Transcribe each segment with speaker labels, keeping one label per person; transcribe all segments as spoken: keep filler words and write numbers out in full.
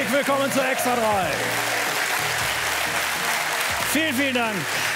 Speaker 1: Herzlich willkommen zu Extra drei. Vielen, vielen Dank.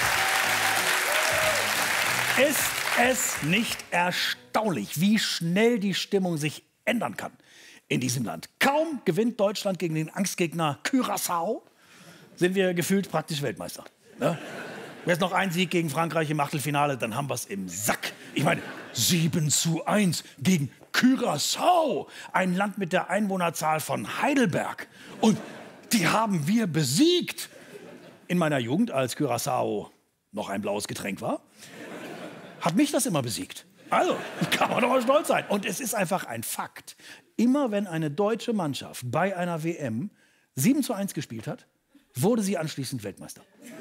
Speaker 1: Ist es nicht erstaunlich, wie schnell die Stimmung sich ändern kann in diesem Land? Kaum gewinnt Deutschland gegen den Angstgegner Curaçao, sind wir gefühlt praktisch Weltmeister. Ne? Jetzt noch ein Sieg gegen Frankreich im Achtelfinale, dann haben wir es im Sack. Ich meine, sieben zu eins gegen Curaçao, ein Land mit der Einwohnerzahl von Heidelberg. Und die haben wir besiegt. In meiner Jugend, als Curaçao noch ein blaues Getränk war, hat mich das immer besiegt. Also, kann man doch mal stolz sein. Und es ist einfach ein Fakt. Immer wenn eine deutsche Mannschaft bei einer W M sieben zu eins gespielt hat, wurde sie anschließend Weltmeister.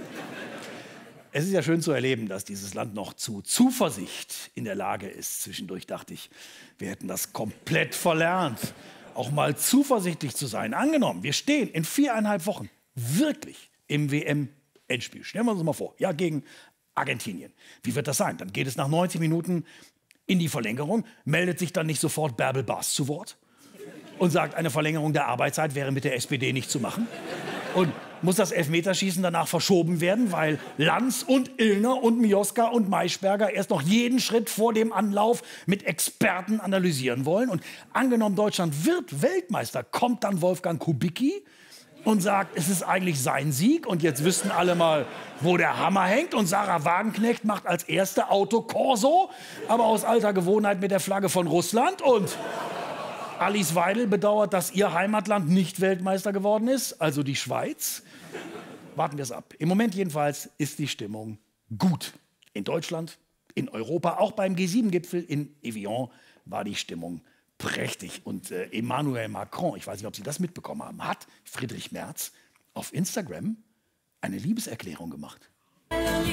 Speaker 1: Es ist ja schön zu erleben, dass dieses Land noch zu Zuversicht in der Lage ist. Zwischendurch dachte ich, wir hätten das komplett verlernt, auch mal zuversichtlich zu sein. Angenommen, wir stehen in viereinhalb Wochen wirklich im W M-Endspiel. Stellen wir uns mal vor, ja, gegen Argentinien. Wie wird das sein? Dann geht es nach neunzig Minuten in die Verlängerung. Meldet sich dann nicht sofort Bärbel Baas zu Wort und sagt, eine Verlängerung der Arbeitszeit wäre mit der S P D nicht zu machen? Und muss das Elfmeterschießen danach verschoben werden, weil Lanz und Illner und Mioska und Maischberger erst noch jeden Schritt vor dem Anlauf mit Experten analysieren wollen? Und angenommen, Deutschland wird Weltmeister, kommt dann Wolfgang Kubicki und sagt, es ist eigentlich sein Sieg und jetzt wüssten alle mal, wo der Hammer hängt. Und Sarah Wagenknecht macht als erste Autokorso, aber aus alter Gewohnheit mit der Flagge von Russland. Und Alice Weidel bedauert, dass ihr Heimatland nicht Weltmeister geworden ist, also die Schweiz. Warten wir es ab. Im Moment jedenfalls ist die Stimmung gut. In Deutschland, in Europa, auch beim G sieben Gipfel in Evian war die Stimmung prächtig. Und äh, Emmanuel Macron, ich weiß nicht, ob Sie das mitbekommen haben, hat Friedrich Merz auf Instagram eine Liebeserklärung gemacht.